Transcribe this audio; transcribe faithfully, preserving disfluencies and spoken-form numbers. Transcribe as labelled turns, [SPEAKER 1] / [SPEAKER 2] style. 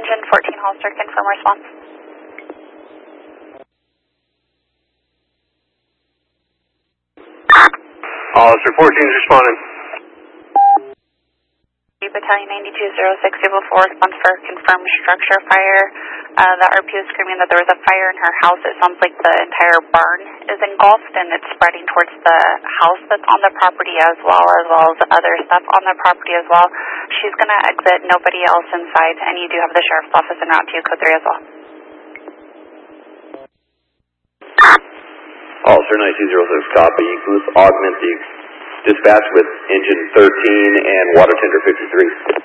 [SPEAKER 1] engine fourteen Hollister, confirm response.
[SPEAKER 2] Hollister fourteen is responding.
[SPEAKER 1] Battalion ninety-two oh six two four response for confirmed structure fire. Uh, the R P O is screaming that there was a fire in her house. It sounds like the entire barn is engulfed and it's spreading towards the house that's on the property as well, as well as other stuff on the property as well. She's going to exit, nobody else inside, and you do have the Sheriff's Office en route to you, code three as well.
[SPEAKER 3] Officer ninety-two oh six, copy. Please augment the dispatch with engine thirteen and water tender fifty-three.